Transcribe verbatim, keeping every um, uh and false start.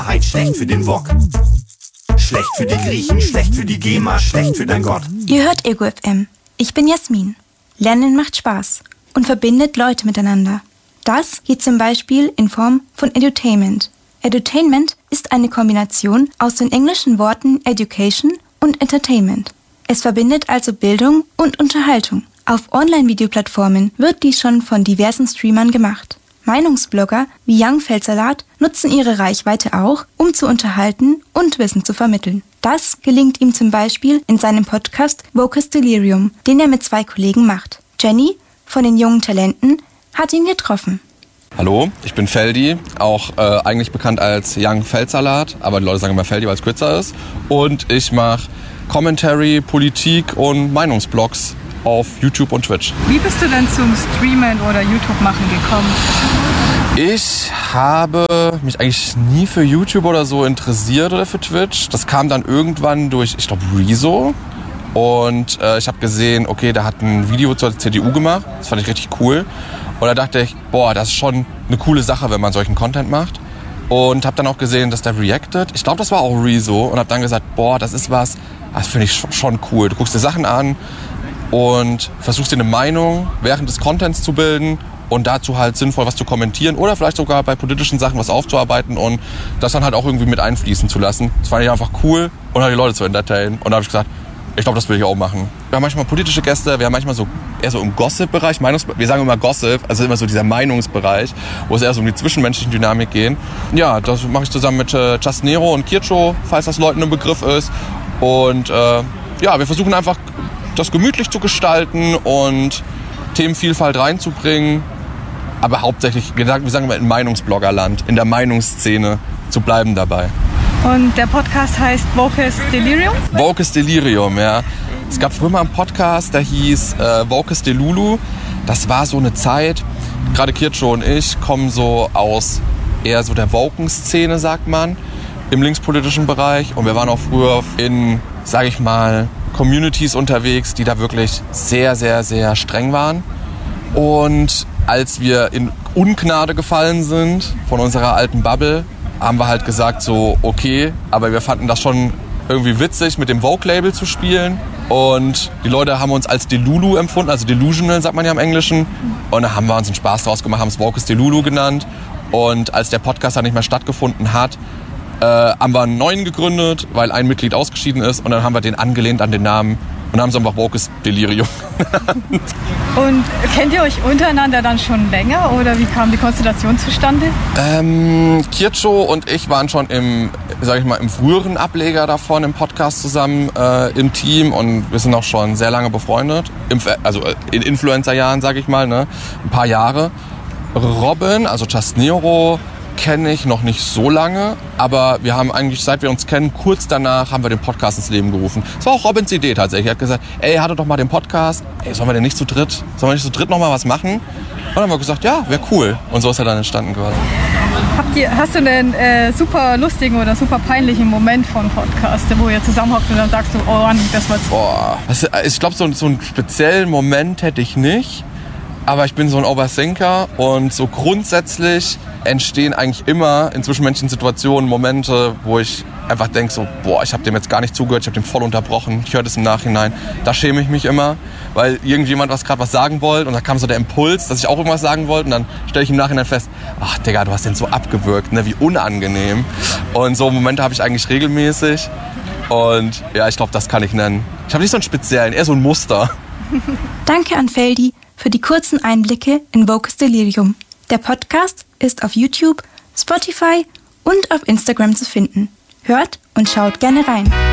Heit schlecht für den Wok. Schlecht für die Griechen, schlecht für die GEMA, schlecht für dein Gott. Ihr hört Ego F M. Ich bin Jasmin. Lernen macht Spaß und verbindet Leute miteinander. Das geht zum Beispiel in Form von Edutainment. Edutainment ist eine Kombination aus den englischen Worten Education und Entertainment. Es verbindet also Bildung und Unterhaltung. Auf Online-Videoplattformen wird dies schon von diversen Streamern gemacht. Meinungsblogger wie Young Feldsalat nutzen ihre Reichweite auch, um zu unterhalten und Wissen zu vermitteln. Das gelingt ihm zum Beispiel in seinem Podcast Vocus Delirium, den er mit zwei Kollegen macht. Jenny von den jungen Talenten hat ihn getroffen. Hallo, ich bin Feldi, auch äh, eigentlich bekannt als Young Feldsalat, aber die Leute sagen immer Feldi, weil es kürzer ist. Und ich mache Commentary, Politik und Meinungsblogs auf YouTube und Twitch. Wie bist du denn zum Streamen oder YouTube-Machen gekommen? Ich habe mich eigentlich nie für YouTube oder so interessiert oder für Twitch. Das kam dann irgendwann durch, ich glaube, Rezo. Und äh, ich habe gesehen, okay, der hat ein Video zur C D U gemacht. Das fand ich richtig cool. Und da dachte ich, boah, das ist schon eine coole Sache, wenn man solchen Content macht. Und habe dann auch gesehen, dass der reacted. Ich glaube, das war auch Rezo. Und habe dann gesagt, boah, das ist was, das finde ich schon cool. Du guckst dir Sachen an und versuchst dir eine Meinung während des Contents zu bilden und dazu halt sinnvoll was zu kommentieren oder vielleicht sogar bei politischen Sachen was aufzuarbeiten und das dann halt auch irgendwie mit einfließen zu lassen. Das fand ich einfach cool und halt die Leute zu entertainen. Und da habe ich gesagt, ich glaube, das will ich auch machen. Wir haben manchmal politische Gäste, wir haben manchmal so eher so im Gossip-Bereich, Meinungs- wir sagen immer Gossip, also immer so dieser Meinungsbereich, wo es eher so um die zwischenmenschliche Dynamik geht. Ja, das mache ich zusammen mit äh, Just Nero und Kircho, falls das Leuten ein Begriff ist. Und äh, ja, wir versuchen einfach das gemütlich zu gestalten und Themenvielfalt reinzubringen, aber hauptsächlich, wir sagen, wir sagen immer in Meinungsbloggerland, in der Meinungsszene zu bleiben dabei. Und der Podcast heißt Vocus Delirium? Vocus Delirium, ja. Es gab früher mal einen Podcast, der hieß äh, Vocus Delulu. Das war so eine Zeit, gerade Kircho und ich kommen so aus eher so der Woken-Szene, sagt man, im linkspolitischen Bereich. Und wir waren auch früher in, sag ich mal, Communities unterwegs, die da wirklich sehr, sehr, sehr streng waren. Und als wir in Ungnade gefallen sind von unserer alten Bubble, haben wir halt gesagt so, okay, aber wir fanden das schon irgendwie witzig, mit dem Vogue-Label zu spielen. Und die Leute haben uns als Delulu empfunden, also Delusional sagt man ja im Englischen. Und da haben wir uns einen Spaß draus gemacht, haben es Vocus Delulu genannt. Und als der Podcast dann nicht mehr stattgefunden hat, äh, haben wir einen neuen gegründet, weil ein Mitglied ausgeschieden ist. Und dann haben wir den angelehnt an den Namen und haben es einfach Vocus Delirium genannt. Und kennt ihr euch untereinander dann schon länger oder wie kam die Konstellation zustande? Ähm, Kircho und ich waren schon im, sag ich mal, im früheren Ableger davon im Podcast zusammen äh, im Team und wir sind auch schon sehr lange befreundet, Im, also in Influencer-Jahren, sag ich mal, ne, ein paar Jahre. Robin, also Just Nero, kenne ich noch nicht so lange, aber wir haben eigentlich, seit wir uns kennen, kurz danach haben wir den Podcast ins Leben gerufen. Das war auch Robins Idee tatsächlich. Er hat gesagt, ey, hatte doch mal den Podcast, ey, sollen wir denn nicht zu dritt, sollen wir nicht zu dritt noch mal was machen? Und dann haben wir gesagt, ja, wäre cool. Und so ist er dann entstanden quasi. Habt ihr, hast du einen äh, super lustigen oder super peinlichen Moment von Podcast, wo ihr zusammenhockt und dann sagst du, oh Mann, das war's. Boah, was, ich glaube, so, so einen speziellen Moment hätte ich nicht. Aber ich bin so ein Overthinker und so grundsätzlich entstehen eigentlich immer in zwischenmenschlichen Situationen Momente, wo ich einfach denke so, boah, ich habe dem jetzt gar nicht zugehört, ich habe dem voll unterbrochen, ich höre das im Nachhinein. Da schäme ich mich immer, weil irgendjemand was gerade was sagen wollte und da kam so der Impuls, dass ich auch irgendwas sagen wollte und dann stelle ich im Nachhinein fest, ach Digga, du hast den so abgewürgt, ne, wie unangenehm. Und so Momente habe ich eigentlich regelmäßig und ja, ich glaube, das kann ich nennen. Ich habe nicht so einen speziellen, eher so ein Muster. Danke an Feldi für die kurzen Einblicke in Vocus Delirium. Der Podcast ist auf YouTube, Spotify und auf Instagram zu finden. Hört und schaut gerne rein.